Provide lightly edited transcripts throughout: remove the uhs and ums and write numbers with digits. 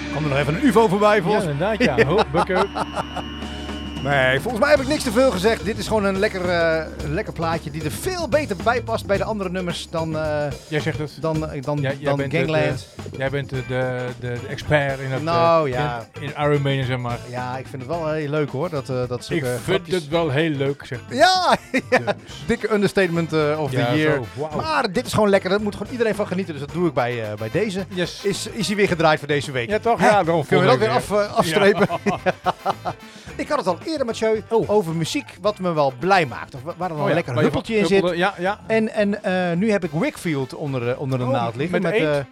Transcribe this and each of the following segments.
Kwam er nog even een UFO voorbij volgens Ja, inderdaad, ja. Ho, bukken. Nee, volgens mij heb ik niks te veel gezegd. Dit is gewoon een lekker plaatje die er veel beter bij past bij de andere nummers dan Jij zegt het. dan bent Gangland. Jij bent de expert in het ja. in Iron Maiden, zeg maar. Ja, ik vind het wel heel leuk hoor. Dat Ik zulke vind grapjes- het wel heel leuk, zeg ik. Ja, ja. Dus. Dikke understatement of the Ja, year. zo, wauw. Maar dit is gewoon lekker. Daar moet gewoon iedereen van genieten. Dus dat doe ik bij deze. Yes. Is hij weer gedraaid voor deze week? Ja, toch? Hè? Ja, dan Kunnen we dat volgende weer keer. afstrepen? Ja. Ik had het al eerder, Mathieu, over muziek wat me wel blij maakt. Of waar er wel een lekker waar je huppeltje van- in zit. Ja, ja. En nu heb ik Wakefield onder de naad liggen. met de eend?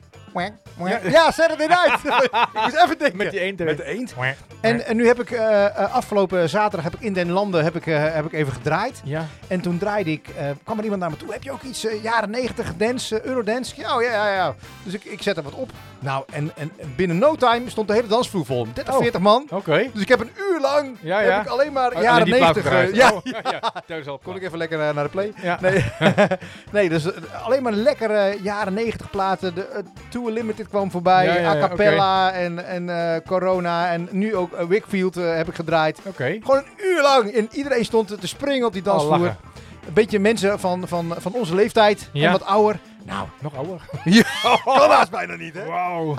Ja, Saturday Night. Ik moest even denken. Met die eend Met de eend. En nu heb ik afgelopen zaterdag in Den Landen heb ik even gedraaid. Ja. En toen draaide ik, kwam er iemand naar me toe. Heb je ook iets jaren 90 dance, Eurodance? Ja. Dus ik zet er wat op. Nou, en binnen no time stond de hele dansvloer vol. 30, 40 man. Oké. Dus ik heb een uur lang Ja. heb ik alleen maar Alleen jaren die plaat 90. gedraaid. Ja, Oh, ja. Thuis al kon ik even lekker naar de play. Ja. Nee, nee, dus alleen maar lekkere jaren 90 platen. De Too Limited kwam voorbij, Ja, A Cappella en Corona. En nu ook Wakefield heb ik gedraaid. Oké. Gewoon een uur lang. En iedereen stond te springen op die dansvloer. lachen. Een beetje mensen van onze leeftijd Ja. en wat ouder. Nou, Nog ouder. ja, kan haast bijna niet, hè? Wauw.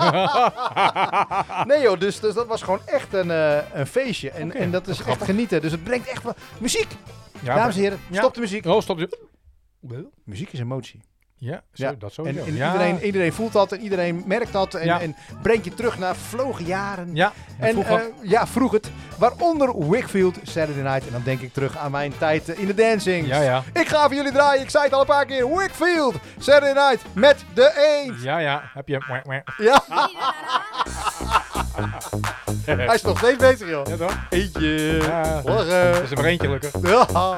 Nee joh, dus dat was gewoon echt een feestje. En, Oké, en dat is echt genieten. Dus het brengt echt wel... Muziek! Ja, Dames en heren, ja. stop de muziek. Oh, stop. Muziek is emotie. Ja, Ja. dat En, sowieso. en Ja. iedereen voelt dat en iedereen merkt dat. En, Ja. en brengt je terug naar vervlogen jaren. Ja, En vroeger. vroeg het. Waaronder Wakefield, Saturday Night. En dan denk ik terug aan mijn tijd in de dancing. Ja. Ik ga voor jullie draaien. Ik zei het al een paar keer. Wakefield, Saturday Night met de eend. Ja. Heb je... Ja. Hij is nog steeds bezig, joh. Ja, toch? Eentje. Ja. Lachen. Er is er maar eentje, gelukkig. Ja.